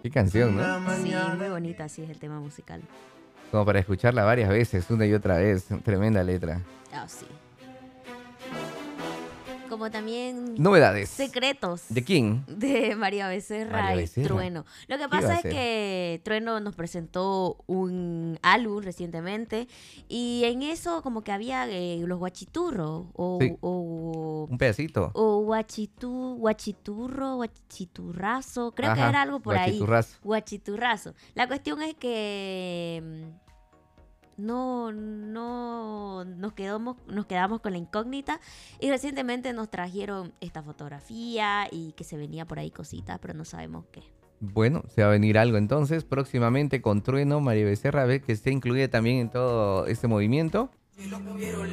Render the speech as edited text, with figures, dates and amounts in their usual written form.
Qué canción, ¿no? Sí, muy bonita, sí es el tema musical. Como para escucharla varias veces, una y otra vez. Tremenda letra. Ah, sí. Como también Novedades. Secretos ¿De quién? de María Becerra María y Becerra. Trueno. Lo que ¿Qué iba a pasa es hacer? que Trueno nos presentó un álbum recientemente y en eso como que había los guachiturros Sí, o un pedacito. o guachiturro, guachiturrazo, creo que Ajá, era algo por ahí, guachiturrazo. guachiturrazo. La cuestión es que no nos quedamos con la incógnita y recientemente nos trajeron esta fotografía y que se venía por ahí cositas, pero no sabemos qué. Bueno, se va a venir algo entonces próximamente con Trueno, María Becerra, a ver que esté incluida también en todo este movimiento.